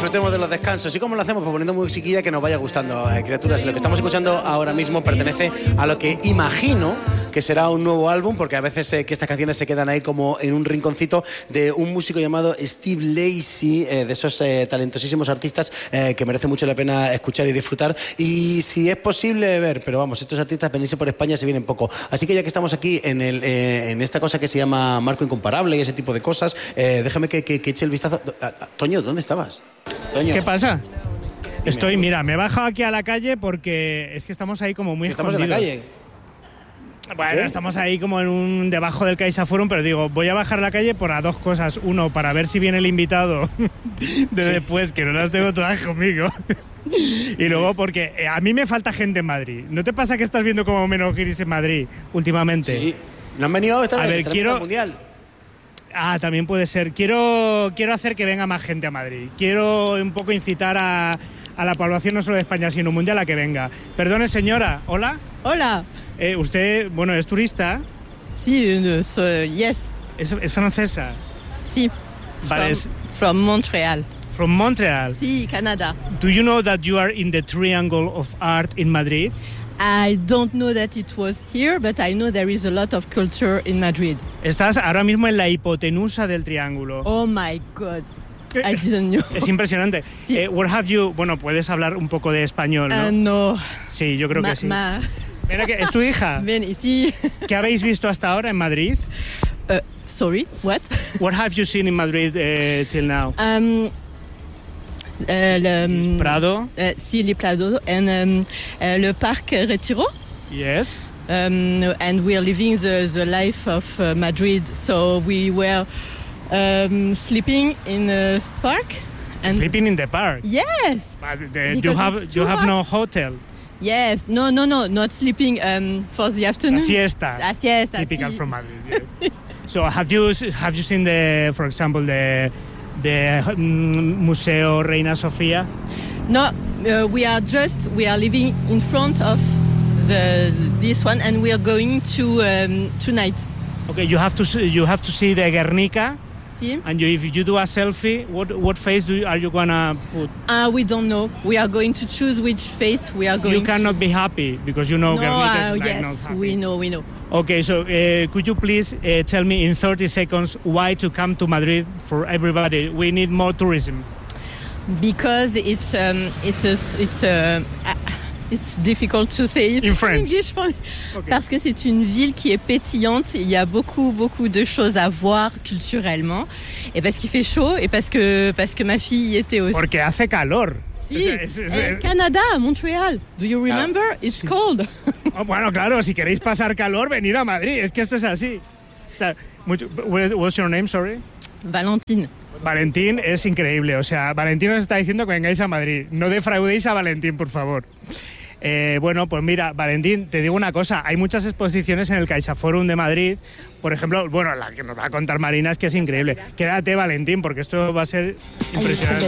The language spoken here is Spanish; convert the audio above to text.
metemos de los descansos. ¿Y cómo lo hacemos? Pues poniendo musiquilla que nos vaya gustando, criaturas. Y lo que estamos escuchando ahora mismo pertenece a lo que imagino que será un nuevo álbum, porque a veces que estas canciones se quedan ahí como en un rinconcito de un músico llamado Steve Lacy, de esos talentosísimos artistas que merece mucho la pena escuchar y disfrutar. Y si es posible ver, pero vamos, estos artistas venirse por España se vienen poco. Así que ya que estamos aquí en esta cosa que se llama Marco Incomparable y ese tipo de cosas, déjame que eche el vistazo. Toño, ¿dónde estabas? Toño. ¿Qué pasa? Estoy, mira, me he bajado aquí a la calle porque es que estamos ahí como muy escondidos. ¿Estamos en la calle? Bueno, estamos ahí como debajo del CaixaForum, pero digo, voy a bajar a la calle por dos cosas. Uno, para ver si viene el invitado después, que no las tengo todas conmigo. Y luego porque a mí me falta gente en Madrid. ¿No te pasa que estás viendo como menos guiris en Madrid últimamente? Sí. ¿No han venido esta vez? Quiero... Mundial. También puede ser. Quiero hacer que venga más gente a Madrid. Quiero un poco incitar a la población no solo de España, sino mundial a que venga. Perdone, señora. ¿Hola? Hola. ¿Usted, bueno, es turista? Sí, yes. ¿Es francesa? Sí. Vale, from Montreal. From Montreal? Sí, Canada. Do you know that you are in the Triangle of Art in Madrid? I don't know that it was here, but I know there is a lot of culture in Madrid. Estás ahora mismo en la hipotenusa del triángulo. Oh my God. I didn't know. Es impresionante. Sí. What have you... Bueno, puedes hablar un poco de español, ¿no? No. Sí, yo creo que sí. Mira, ¿es tu hija? Ven, sí. ¿Qué habéis visto hasta ahora en Madrid? Sorry, what? What have you seen in Madrid till now? Prado. Sí, le Prado and le Parque Retiro. Yes. And we are living the life of Madrid. So we were sleeping in the park. And sleeping in the park? Yes. But you have no hotel? Yes. No, not sleeping for the afternoon. La siesta. La siesta. Typical from Madrid. Yeah. So have you seen for example, the Museo Reina Sofía? No, we are living in front of this one, and we are going to tonight. Okay, you have to see the Guernica. Sí. And if you do a selfie, what face are you gonna put? We don't know. We are going to choose which face we are going. You cannot be happy because you know Guernica is yes, not happy. we know. Okay, so could you please tell me in 30 seconds why to come to Madrid for everybody? We need more tourism. Because it's difficult to say it in French. English. Okay. Parce que c'est une ville qui est pétillante. Il y a beaucoup de choses à voir culturellement. Et parce qu'il fait chaud et parce que ma fille y était aussi. Porque hace calor. Sí, Canada, Montreal. Do you remember? It's cold. Oh, bueno, claro, si queréis pasar calor, venir a Madrid. Es que esto es así. What's your name, sorry? Valentín. Valentín es increíble. O sea, Valentín os está diciendo que vengáis a Madrid. No defraudéis a Valentín, por favor. Bueno, pues mira, Valentín, te digo una cosa. Hay muchas exposiciones en el CaixaForum de Madrid. Por ejemplo, bueno, la que nos va a contar Marina es que es increíble. Quédate, Valentín, porque esto va a ser impresionante.